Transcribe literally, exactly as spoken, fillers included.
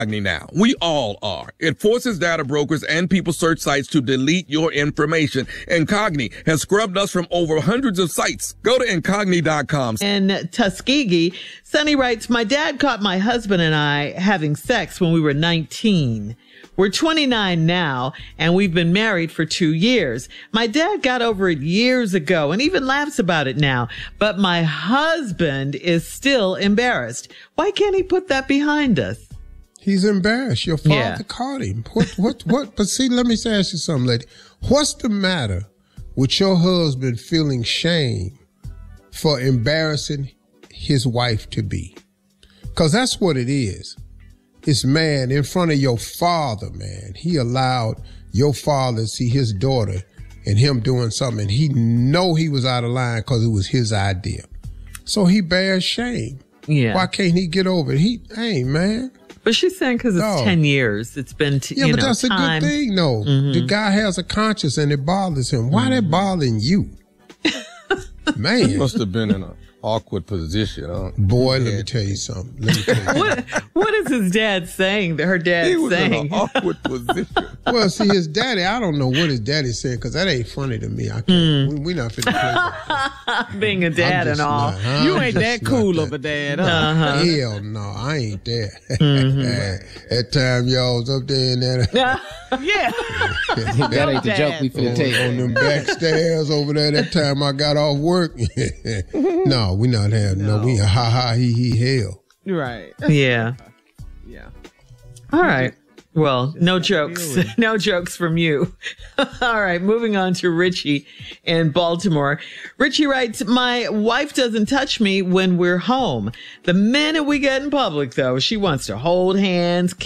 now. We all are. It forces data brokers and people search sites to delete your information. Incogni has scrubbed us from over hundreds of sites. Go to incogni dot com. In Tuskegee, Sonny writes, my dad caught my husband and I having sex when we were nineteen. We're twenty-nine now, and we've been married for two years. My dad got over it years ago and even laughs about it now. But my husband is still embarrassed. Why can't he put that behind us? He's embarrassed. Your father Yeah. caught him. What, what, what? But see, let me ask you something, lady. What's the matter with your husband feeling shame for embarrassing his wife to be? Because that's what it is. It's, man, in front of your father, man. He allowed your father to see his daughter and him doing something. And he know he was out of line because it was his idea. So he bears shame. Yeah. Why can't he get over it? He, hey, man. But she's saying because it's No. ten years. It's been, t- Yeah, you but know, that's time. a good thing, though. Mhm. The guy has a conscience and it bothers him. Why that bothering you? Man. He must have been in an awkward position. Huh? Boy, let me tell you something. Let me tell you something. What, what is his dad saying? Her dad He was saying? in an awkward position. Well, see, his daddy, I don't know what his daddy said because that ain't funny to me. I can't. We, we not finna play that. Being a dad I'm just and all. not, I'm You ain't just that not cool that. of a dad, huh? Uh-huh. Hell no, I ain't that. Mm-hmm. That time y'all was up there in that, Yeah. That ain't the joke we finna on, take. on them back stairs over there. That time I got off work. No, we not having no. We ha ha he he hell. Right. Yeah. Yeah. All right. Well, no jokes. No jokes from you. All right. Moving on to Richie in Baltimore. Richie writes, my wife doesn't touch me when we're home. The minute we get in public, though, she wants to hold hands,